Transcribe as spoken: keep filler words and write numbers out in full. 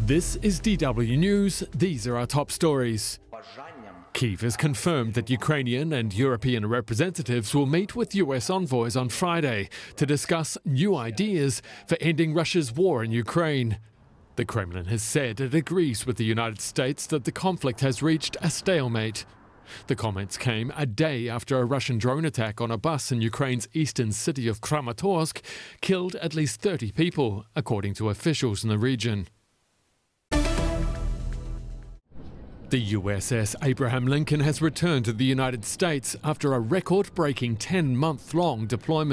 This is D W News. These are our top stories. Kyiv has confirmed that Ukrainian and European representatives will meet with U S envoys on Friday to discuss new ideas for ending Russia's war in Ukraine. The Kremlin has said it agrees with the United States that the conflict has reached a stalemate. The comments came a day after a Russian drone attack on a bus in Ukraine's eastern city of Kramatorsk killed at least thirty people, according to officials in the region. The U S S Abraham Lincoln has returned to the United States after a record-breaking ten-month-long deployment.